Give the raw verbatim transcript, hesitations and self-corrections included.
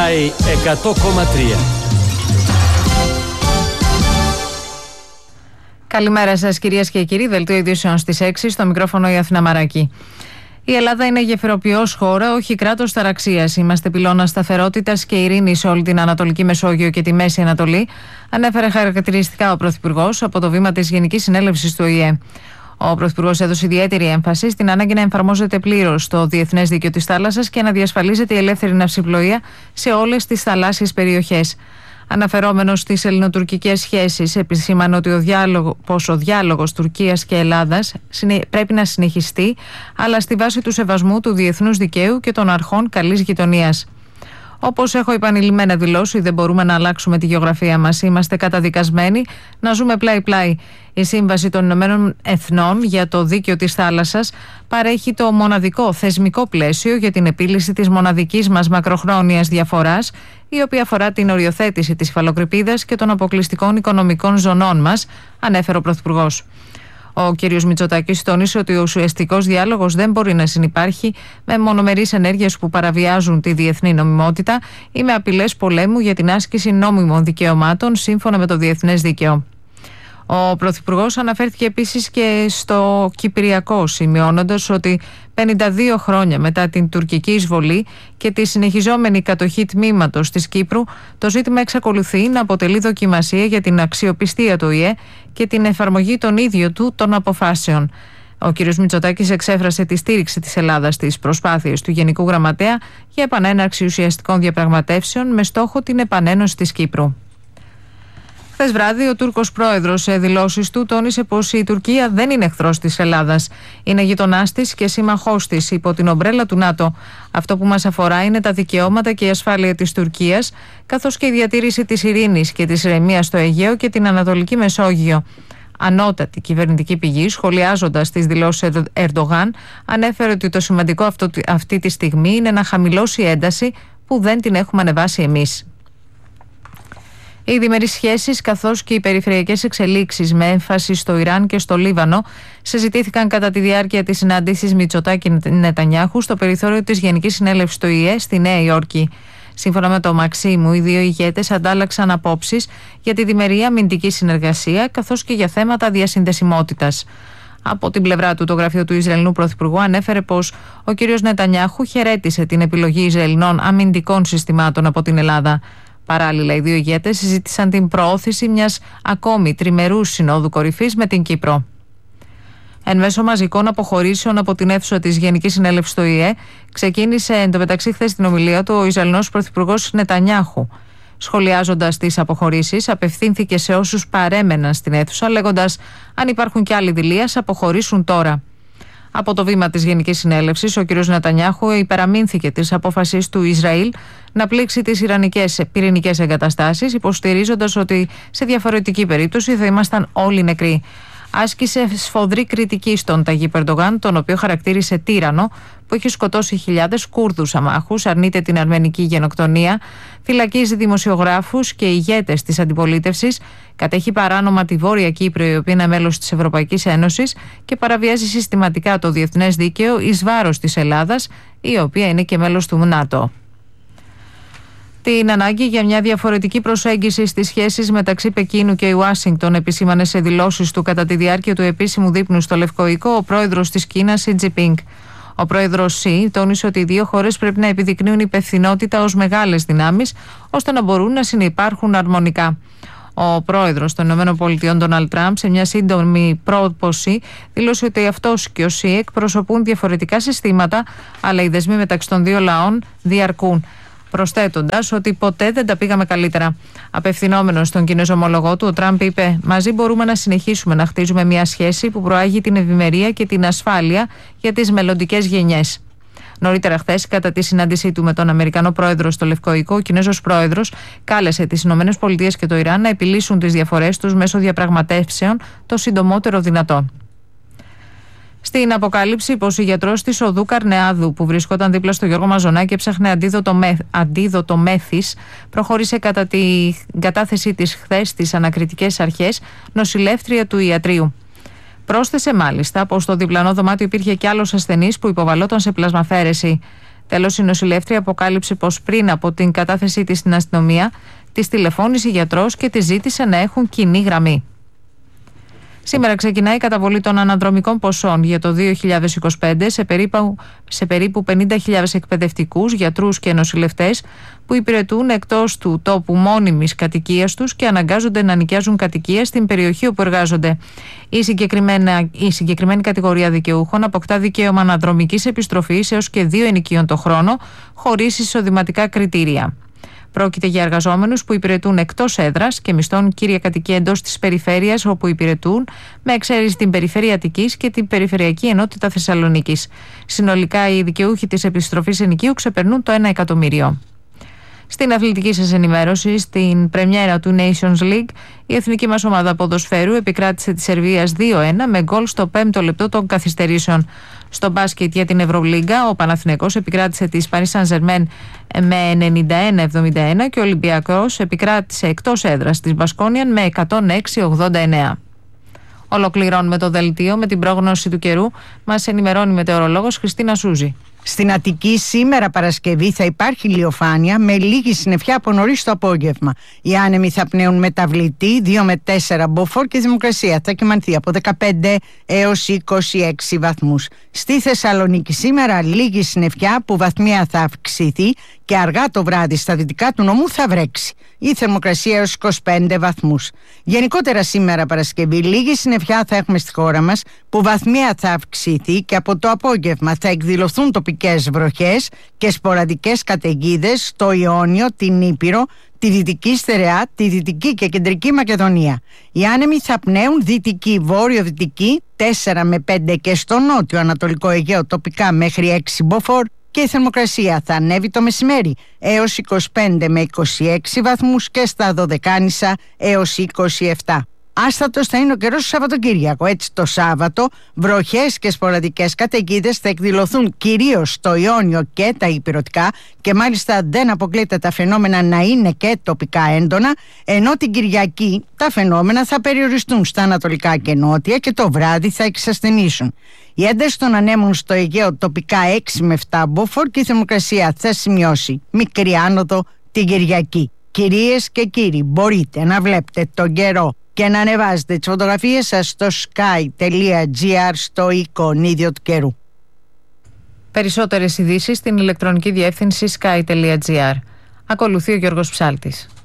Sky εκατό κόμμα τρία. Καλημέρα σας κυρίες και κύριοι, δελτίο ειδήσεων στις έξι, στο μικρόφωνο η Αθηνά Μαράκη. Η Ελλάδα είναι γεφυροποιός χώρα, όχι κράτος ταραξίας. Είμαστε πυλώνα σταθερότητας και ειρήνης σε όλη την Ανατολική Μεσόγειο και τη Μέση Ανατολή, ανέφερε χαρακτηριστικά ο Πρωθυπουργός από το βήμα της Γενικής Συνέλευσης του Ο Η Ε. Ο Πρωθυπουργός έδωσε ιδιαίτερη έμφαση στην ανάγκη να εφαρμόζεται πλήρως το Διεθνές Δίκαιο της Θάλασσας και να διασφαλίζεται η ελεύθερη ναυσιπλοεία σε όλες τις θαλάσσιες περιοχές. Αναφερόμενος στις ελληνοτουρκικές σχέσεις, επισήμανε ότι ο διάλογο, πως ο διάλογος Τουρκίας και Ελλάδας πρέπει να συνεχιστεί, αλλά στη βάση του σεβασμού του διεθνούς δικαίου και των αρχών καλής γειτονίας. Όπως έχω επανειλημμένα δηλώσει, δεν μπορούμε να αλλάξουμε τη γεωγραφία μας. Είμαστε καταδικασμένοι να ζούμε πλάι-πλάι. Η Σύμβαση των Ηνωμένων Εθνών για το Δίκαιο της Θάλασσας παρέχει το μοναδικό θεσμικό πλαίσιο για την επίλυση της μοναδικής μας μακροχρόνιας διαφοράς, η οποία αφορά την οριοθέτηση της υφαλοκρηπίδας και των αποκλειστικών οικονομικών ζωνών μας, ανέφερε ο Πρωθυπουργός. Ο κ. Μητσοτάκης τόνισε ότι ο ουσιαστικός διάλογος δεν μπορεί να συνυπάρχει με μονομερείς ενέργειες που παραβιάζουν τη διεθνή νομιμότητα ή με απειλές πολέμου για την άσκηση νόμιμων δικαιωμάτων σύμφωνα με το διεθνές δίκαιο. Ο Πρωθυπουργός αναφέρθηκε επίσης και στο Κυπριακό, σημειώνοντας ότι πενήντα δύο χρόνια μετά την τουρκική εισβολή και τη συνεχιζόμενη κατοχή τμήματος της Κύπρου, το ζήτημα εξακολουθεί να αποτελεί δοκιμασία για την αξιοπιστία του Ο Η Ε και την εφαρμογή των ίδιων του των αποφάσεων. Ο κ. Μητσοτάκης εξέφρασε τη στήριξη της Ελλάδας στις προσπάθειες του Γενικού Γραμματέα για επανέναρξη ουσιαστικών διαπραγματεύσεων με στόχο την επανένωση της Κύπρου. Χθες βράδυ, ο Τούρκος πρόεδρος σε δηλώσεις του τόνισε πως η Τουρκία δεν είναι εχθρός της Ελλάδας. Είναι γειτονάς της και σύμμαχός της υπό την ομπρέλα του ΝΑΤΟ. Αυτό που μας αφορά είναι τα δικαιώματα και η ασφάλεια της Τουρκίας, καθώς και η διατήρηση της ειρήνης και της ηρεμίας στο Αιγαίο και την Ανατολική Μεσόγειο. Ανώτατη κυβερνητική πηγή, σχολιάζοντας τις δηλώσεις Ερντογάν, ανέφερε ότι το σημαντικό αυτό, αυτή τη στιγμή είναι να χαμηλώσει η ένταση που δεν την έχουμε ανεβάσει εμείς. Οι διμερείς σχέσεις καθώς και οι περιφερειακές εξελίξεις με έμφαση στο Ιράν και στο Λίβανο συζητήθηκαν κατά τη διάρκεια της συνάντησης Μητσοτάκη-Νετανιάχου στο περιθώριο της Γενικής Συνέλευσης του Ο Η Ε στη Νέα Υόρκη. Σύμφωνα με το Μαξίμου, οι δύο ηγέτες αντάλλαξαν απόψεις για τη διμερή αμυντική συνεργασία καθώς και για θέματα διασυνδεσιμότητας. Από την πλευρά του, το γραφείο του Ισραηλινού Πρωθυπουργού ανέφερε πως ο κ. Νετανιάχου χαιρέτησε την επιλογή Ισραηλινών αμυντικών συστημάτων από την Ελλάδα. Παράλληλα, οι δύο ηγέτες συζήτησαν την προώθηση μιας ακόμη τριμερούς συνόδου κορυφής με την Κύπρο. Εν μέσω μαζικών αποχωρήσεων από την αίθουσα της Γενικής Συνέλευσης του Ο Η Ε, ξεκίνησε εντωμεταξύ χθες την ομιλία του ο Ισραηλινός Πρωθυπουργός Νετανιάχου. Σχολιάζοντας τις αποχωρήσεις, απευθύνθηκε σε όσους παρέμεναν στην αίθουσα, λέγοντας: αν υπάρχουν κι άλλοι δειλίες, αποχωρήσουν τώρα. Από το βήμα της Γενικής Συνέλευσης, ο κ. Νετανιάχου υπεραμείνθηκε της απόφασης του Ισραήλ να πλήξει τις ιρανικές πυρηνικές εγκαταστάσεις, υποστηρίζοντας ότι σε διαφορετική περίπτωση θα ήμασταν όλοι νεκροί. Άσκησε σφοδρή κριτική στον Ταγίπ Ερντογάν, τον οποίο χαρακτήρισε τύρανο, που έχει σκοτώσει χιλιάδες Κούρδους αμάχους, αρνείται την αρμενική γενοκτονία, φυλακίζει δημοσιογράφους και ηγέτες της αντιπολίτευσης, κατέχει παράνομα τη Βόρεια Κύπρο, η οποία είναι μέλος της Ευρωπαϊκής Ένωσης, και παραβιάζει συστηματικά το διεθνές δίκαιο εις βάρος της Ελλάδας, η οποία είναι και μέλος του ΝΑΤΟ. Την ανάγκη για μια διαφορετική προσέγγιση στις σχέσεις μεταξύ Πεκίνου και Ουάσιγκτον επισήμανε σε δηλώσεις του κατά τη διάρκεια του επίσημου δείπνου στο Λευκό Οίκο ο πρόεδρος της Κίνας, Σι Τζινπίνγκ. Ο πρόεδρος Σι τόνισε ότι οι δύο χώρες πρέπει να επιδεικνύουν υπευθυνότητα ως μεγάλες δυνάμεις, ώστε να μπορούν να συνυπάρχουν αρμονικά. Ο πρόεδρος των ΗΠΑ, Ντόναλντ Τραμπ, σε μια σύντομη πρόποση, δήλωσε ότι αυτός και ο Σι εκπροσωπούν διαφορετικά συστήματα, αλλά οι δεσμοί μεταξύ των δύο λαών διαρκούν. Προσθέτοντας ότι ποτέ δεν τα πήγαμε καλύτερα. Απευθυνόμενος στον Κινέζο ομολογό του, ο Τραμπ είπε: μαζί μπορούμε να συνεχίσουμε να χτίζουμε μια σχέση που προάγει την ευημερία και την ασφάλεια για τις μελλοντικές γενιές. Νωρίτερα χθες, κατά τη συνάντησή του με τον Αμερικανό πρόεδρο στο Λευκό Οίκο, ο Κινέζος πρόεδρος κάλεσε τις ΗΠΑ και το Ιράν να επιλύσουν τις διαφορές τους μέσω διαπραγματεύσεων το συντομότερο δυνατό. Στην αποκάλυψη πως ο γιατρός της οδού Καρνεάδου, που βρισκόταν δίπλα στο Γιώργο Μαζονά και έψαχνε αντίδοτο, με, αντίδοτο μέθης, προχώρησε κατά την κατάθεσή της χθες στις ανακριτικές αρχές νοσηλεύτρια του ιατρείου. Πρόσθεσε μάλιστα πως στο διπλανό δωμάτιο υπήρχε κι άλλος ασθενής που υποβαλόταν σε πλασμαφαίρεση. Τέλος, η νοσηλεύτρια αποκάλυψε πως πριν από την κατάθεσή της στην αστυνομία, της τηλεφώνησε γιατρός και της ζήτησε να έχουν κοινή γραμμή. Σήμερα ξεκινάει η καταβολή των αναδρομικών ποσών για το δύο χιλιάδες είκοσι πέντε σε περίπου, σε περίπου πενήντα χιλιάδες εκπαιδευτικούς, γιατρούς και νοσηλευτές που υπηρετούν εκτός του τόπου μόνιμης κατοικίας τους και αναγκάζονται να νοικιάζουν κατοικίες στην περιοχή όπου εργάζονται. Η, η συγκεκριμένη κατηγορία δικαιούχων αποκτά δικαίωμα αναδρομικής επιστροφής έως και δύο ενοικίων το χρόνο, χωρίς εισοδηματικά κριτήρια. Πρόκειται για εργαζόμενους που υπηρετούν εκτός έδρας και μισθώνουν κύρια κατοικία εντός της περιφέρειας όπου υπηρετούν, με εξαίρεση την περιφέρεια Αττικής και την περιφερειακή ενότητα Θεσσαλονίκης. Συνολικά, οι δικαιούχοι της επιστροφής ενοικίου ξεπερνούν το ένα εκατομμύριο. Στην αθλητική σας ενημέρωση, στην πρεμιέρα του Nations League, η εθνική μας ομάδα ποδοσφαίρου επικράτησε τη Σερβίας δύο ένα με γκολ στο πέμπτο λεπτό των καθυστερήσεων. Στο μπάσκετ για την Ευρωλίγκα, ο Παναθηναϊκός επικράτησε τη Paris Saint-Germain με ενενήντα ένα εβδομήντα ένα και ο Ολυμπιακός επικράτησε εκτός έδρας της Μπασκόνιαν με εκατόν έξι ογδόντα εννέα. Ολοκληρώνουμε το δελτίο με την πρόγνωση του καιρού. Μας ενημερώνει η μετεωρολόγος Χριστίνα Σούζη. Στην Αττική σήμερα Παρασκευή θα υπάρχει ηλιοφάνεια με λίγη συννεφιά από νωρίς το απόγευμα. Οι άνεμοι θα πνέουν μεταβλητή δύο με τέσσερα μποφόρ και η θερμοκρασία θα κυμανθεί από δεκαπέντε έως είκοσι έξι βαθμούς. Στη Θεσσαλονίκη σήμερα λίγη συννεφιά που βαθμία θα αυξηθεί και αργά το βράδυ στα δυτικά του νομού θα βρέξει. Η θερμοκρασία έως είκοσι πέντε βαθμούς. Γενικότερα σήμερα Παρασκευή λίγη συννεφιά θα έχουμε στη χώρα μας που βαθμία θα αυξηθεί και από το απόγευμα θα εκδηλωθούν τοπικές βροχές και σποραδικές καταιγίδες στο Ιόνιο, την Ήπειρο, τη Δυτική Στερεά, τη Δυτική και Κεντρική Μακεδονία. Οι άνεμοι θα πνέουν δυτική, βόρειο-δυτική τέσσερα με πέντε και στο νότιο Ανατολικό Αιγαίο τοπικά μέχρι έξι μποφόρ και η θερμοκρασία θα ανέβει το μεσημέρι έως είκοσι πέντε με είκοσι έξι βαθμούς και στα Δωδεκάνησα έως είκοσι επτά. Άστατος θα είναι ο καιρός το Σαββατοκύριακο. Έτσι το Σάββατο βροχές και σποραδικές καταιγίδες θα εκδηλωθούν κυρίως στο Ιόνιο και τα Ηπειρωτικά και μάλιστα δεν αποκλείεται τα φαινόμενα να είναι και τοπικά έντονα, ενώ την Κυριακή τα φαινόμενα θα περιοριστούν στα ανατολικά και νότια και το βράδυ θα εξασθενήσουν. Η ένταση των ανέμων στο Αιγαίο τοπικά έξι με επτά μποφόρ και η θερμοκρασία θα σημειώσει μικρή άνοδο την Κυριακή. Κυρίες και κύριοι, μπορείτε να βλέπετε τον καιρό και να ανεβάζετε τις φωτογραφίες σας στο sky.gr στο εικονίδιο του καιρού. Περισσότερες ειδήσεις στην ηλεκτρονική διεύθυνση sky.gr. Ακολουθεί ο Γιώργος Ψάλτης.